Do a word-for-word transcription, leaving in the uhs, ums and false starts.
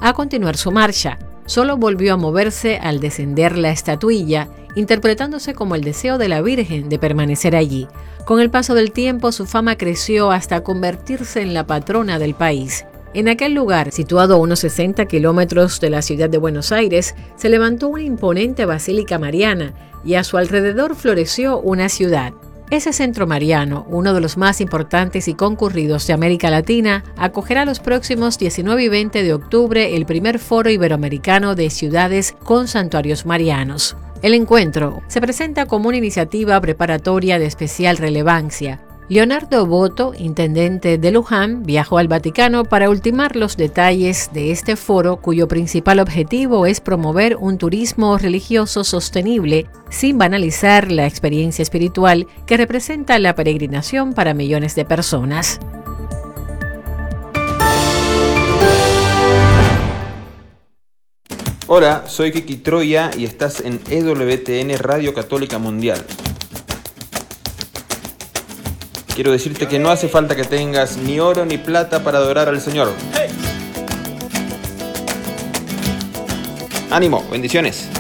a continuar su marcha. Solo volvió a moverse al descender la estatuilla, interpretándose como el deseo de la Virgen de permanecer allí. Con el paso del tiempo, su fama creció hasta convertirse en la patrona del país. En aquel lugar, situado a unos sesenta kilómetros de la ciudad de Buenos Aires, se levantó una imponente basílica mariana y a su alrededor floreció una ciudad. Ese centro mariano, uno de los más importantes y concurridos de América Latina, acogerá los próximos diecinueve y veinte de octubre el primer foro iberoamericano de ciudades con santuarios marianos. El encuentro se presenta como una iniciativa preparatoria de especial relevancia. Leonardo Boto, intendente de Luján, viajó al Vaticano para ultimar los detalles de este foro, cuyo principal objetivo es promover un turismo religioso sostenible sin banalizar la experiencia espiritual que representa la peregrinación para millones de personas. Hola, soy Kiki Troya y estás en E W T N Radio Católica Mundial. Quiero decirte que no hace falta que tengas ni oro ni plata para adorar al Señor. ¡Ánimo! ¡Bendiciones!